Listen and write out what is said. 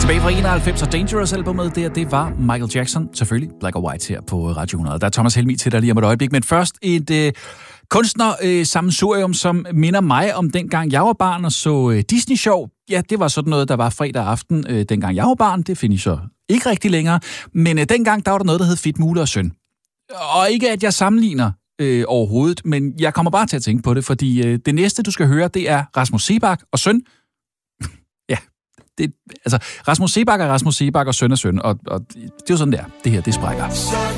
Tilbage fra 91 og Dangerous-albumet der, det var Michael Jackson. Selvfølgelig Black or White her på Radio 100. Der er Thomas Helmig til dig lige om et øjeblik. Men først et kunstner-sammensurium, som minder mig om dengang jeg var barn og så Disney-show. Ja, det var sådan noget, der var fredag aften, dengang jeg var barn. Det findes så ikke rigtig længere. Men dengang, der var der noget, der hed Fedt, Mule og Søn. Og ikke at jeg sammenligner overhovedet, men jeg kommer bare til at tænke på det, fordi det næste, du skal høre, det er Rasmus Seebach og Søn. Rasmus Seebach er Rasmus Seebach og Søn er Søn, og det er jo sådan der. Det her, det sprækker.